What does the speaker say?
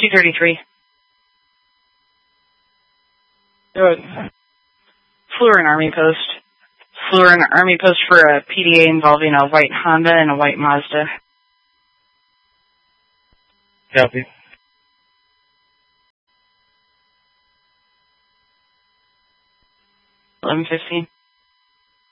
233. Good. Flew an Army post. Flew an Army post for a PDA involving a white Honda and a white Mazda. Copy. 11:15.